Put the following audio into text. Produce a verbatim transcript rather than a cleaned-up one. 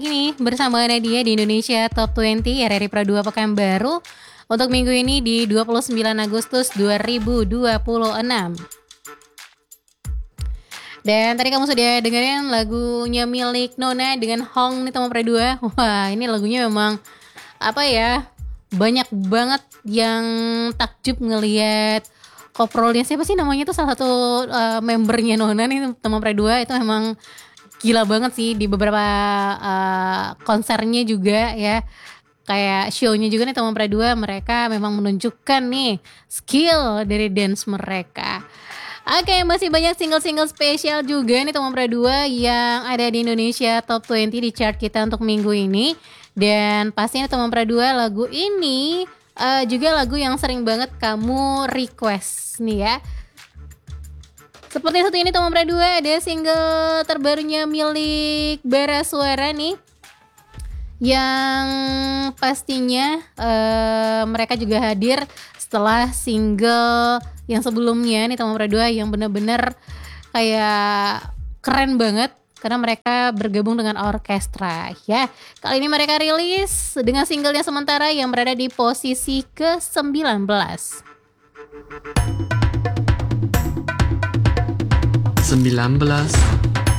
Ini bersama Nadia di Indonesia Top dua puluh R R I Pro dua Pekanbaru untuk minggu ini di dua puluh sembilan Agustus dua ribu dua puluh enam. Dan tadi kamu sudah dengerin lagunya milik Nona dengan Hong nih teman Pro dua. Wah, ini lagunya memang apa ya? Banyak banget yang takjub ngelihat koprolnya, siapa sih namanya tuh, salah satu uh, membernya Nona nih teman Pro dua, itu memang gila banget sih di beberapa uh, konsernya juga ya, kayak show-nya juga nih teman Pro dua, mereka memang menunjukkan nih skill dari dance mereka. Oke, masih banyak single-single spesial juga nih teman Pro dua yang ada di Indonesia Top dua puluh di chart kita untuk minggu ini. Dan pastinya teman Pro dua, lagu ini uh, juga lagu yang sering banget kamu request nih ya. Seperti satu ini teman Pro dua, ada single terbarunya milik Bara Suara nih, yang pastinya uh, mereka juga hadir setelah single yang sebelumnya nih teman Pro dua, yang benar-benar kayak keren banget karena mereka bergabung dengan orkestra ya. Kali ini mereka rilis dengan singlenya sementara yang berada di posisi ke sembilan belas. sembilan belas